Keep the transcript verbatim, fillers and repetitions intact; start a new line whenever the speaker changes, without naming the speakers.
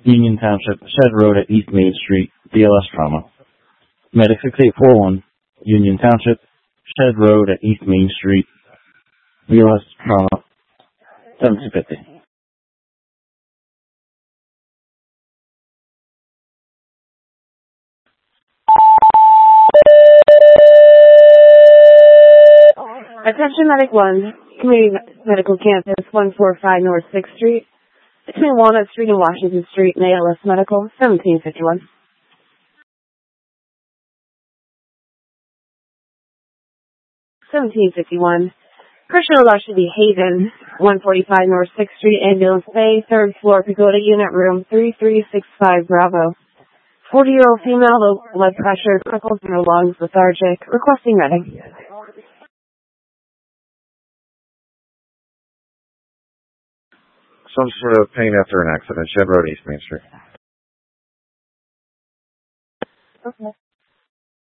Union Township, Shed Road at East Main Street, B L S trauma. Medic six eight four one, Union Township, Shed Road at East Main Street, B L S trauma, seventeen fifty.
Attention Medic one, Community Medical Campus, one forty-five North sixth Street, between Walnut Street and Washington Street, and A L S Medical, seventeen fifty-one. seventeen fifty-one. Personal loss should be Haven, one forty-five North sixth Street, Ambulance Bay, third floor, Pagoda Unit Room, three three six five Bravo. forty-year-old female, low blood pressure, cripples in her lungs, lethargic, requesting medic.
Some sort of pain after an accident, Shed Road, East Main Street.
Okay.